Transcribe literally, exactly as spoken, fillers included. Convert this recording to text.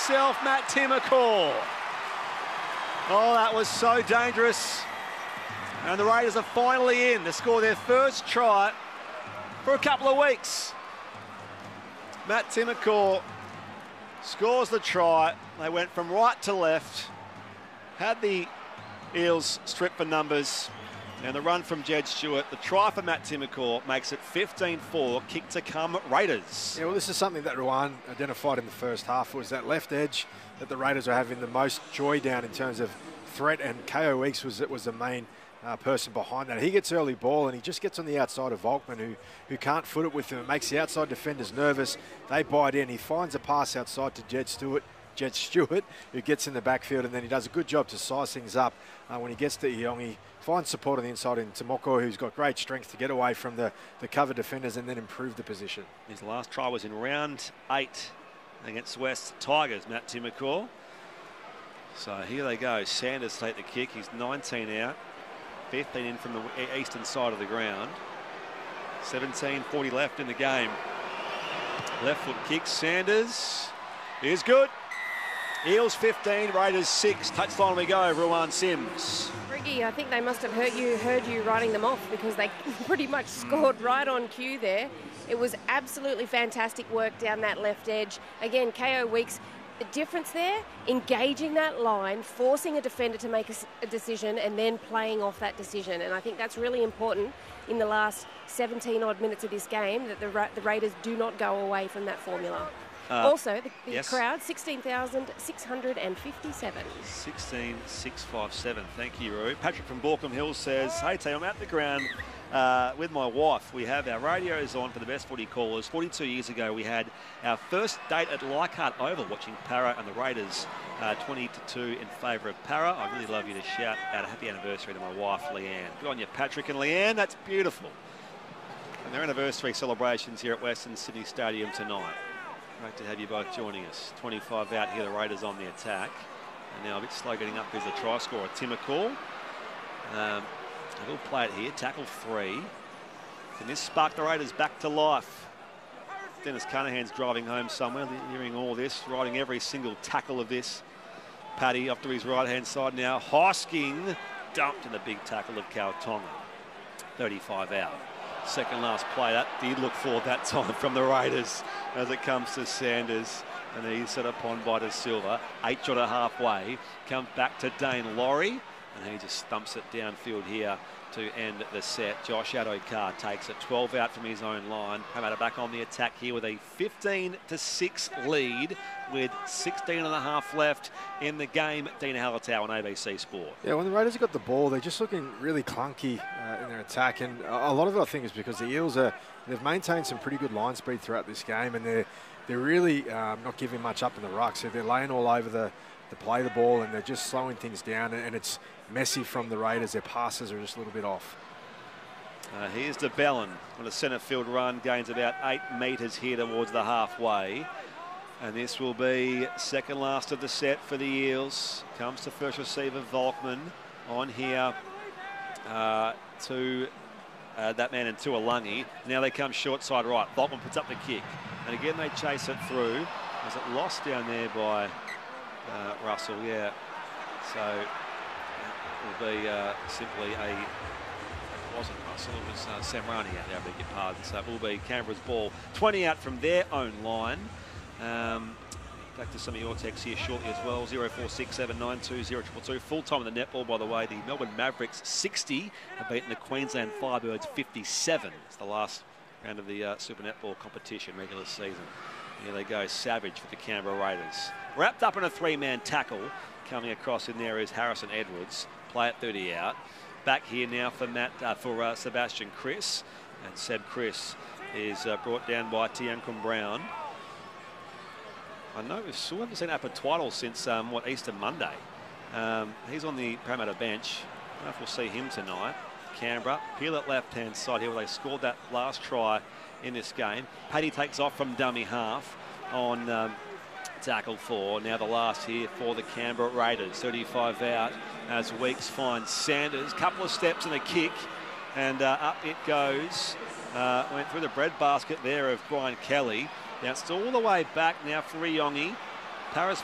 himself, Matt Timokor. Oh, that was so dangerous. And the Raiders are finally in to score their first try for a couple of weeks. Matt Timokor scores the try. They went from right to left, had the Eels stripped for numbers, and the run from Jed Stewart. The try for Matt Timokor makes it fifteen four, kick to come Raiders. Yeah, well, this is something that Ruan identified in the first half, was that left edge that the Raiders were having the most joy down in terms of threat, and K O Weeks was, was the main uh, person behind that. He gets early ball and he just gets on the outside of Volkman, who, who can't foot it with him. It makes the outside defenders nervous. They bite in. He finds a pass outside to Jed Stewart. Jed Stewart, who gets in the backfield, and then he does a good job to size things up. Uh, when he gets to Young, he finds support on the inside in Timokor, who's got great strength to get away from the, the cover defenders and then improve the position. His last try was in round eight against West Tigers, Matt Timokor. So here they go. Sanders take the kick. He's nineteen out, fifteen in from the eastern side of the ground. seventeen forty left in the game. Left foot kick. Sanders is good. Eels fifteen, Raiders six. Touchline we go, Ruan Sims. Riggy, I think they must have heard you, heard you writing them off, because they pretty much scored right on cue there. It was absolutely fantastic work down that left edge. Again, K O Weeks, the difference there, engaging that line, forcing a defender to make a, a decision and then playing off that decision. And I think that's really important in the last seventeen odd minutes of this game, that the, Ra the Raiders do not go away from that formula. Uh, also, the, the yes. crowd, sixteen thousand six hundred fifty-seven. sixteen six fifty-seven. Thank you, Roo. Patrick from Borkham Hills says, hey, team, I'm at the ground uh, with my wife. We have our radios on for the best footy callers. forty-two years ago, we had our first date at Leichhardt Oval watching Para and the Raiders, uh, twenty to two in favour of Para. I'd really love you to shout out a happy anniversary to my wife, Leanne. Good on you, Patrick and Leanne. That's beautiful. And their anniversary celebrations here at Western Sydney Stadium tonight. Great to have you both joining us. twenty-five out here, the Raiders on the attack. And now a bit slow getting up is the try scorer, Timokor. Um, he'll play it here, tackle three. Can this spark the Raiders back to life? Dennis Cunahan's driving home somewhere, hearing all this, riding every single tackle of this. Paddy up to his right-hand side now. Hosking dumped in the big tackle of Kautonga. thirty-five out. Second last play, that did look for that time from the Raiders as it comes to Sanders, and he's set upon by De Silva. Eight shot at halfway, comes back to Dane Laurie, and he just stumps it downfield here to end the set. Josh Adokar takes it, twelve out from his own line. Parramatta back on the attack here with a fifteen to six lead with sixteen and a half left in the game. Dina Hallertau on A B C Sport. Yeah, when the Raiders have got the ball, they're just looking really clunky uh, in their attack, and a lot of it I think is because the Eels are, they've maintained some pretty good line speed throughout this game, and they're they're really um, not giving much up in the ruck, so they're laying all over the to play the ball, and they're just slowing things down, and it's messy from the Raiders. Their passes are just a little bit off. Uh, here's De Bellin on a centre field run, gains about eight metres here towards the halfway. And this will be second last of the set for the Eels. Comes to first receiver Volkman on here uh, to uh, that man and Tuolungi. Now they come short side right. Volkman puts up the kick. And again they chase it through. Was it lost down there by uh, Russell? Yeah. So it will be uh, simply a... It wasn't Russell, it was uh, Samrani out there, I beg your pardon. So it will be Canberra's ball. twenty out from their own line. Um, back to some of your texts here shortly as well. zero four six seven nine two zero two two. Full time in the netball, by the way. The Melbourne Mavericks sixty have beaten the Queensland Firebirds fifty-seven. It's the last round of the uh, Super Netball competition, regular season. Here they go, Savage for the Canberra Raiders. Wrapped up in a three-man tackle. Coming across in there is Harrison Edwards. Play at thirty out. Back here now for Matt uh, for uh, Sebastian Chris, and Seb Chris is uh, brought down by Tiancum Brown. I know we still haven't seen Apatwaddle since um, what Easter Monday. Um, he's on the Parramatta bench. I don't know if we'll see him tonight. Canberra peel at left hand side here where they scored that last try in this game. Paddy takes off from dummy half on um, tackle four. Now the last here for the Canberra Raiders. thirty-five out as Weeks finds Sanders. Couple of steps and a kick, and uh, up it goes. Uh, went through the breadbasket there of Brian Kelly. Bounced all the way back now for Riongi. Paris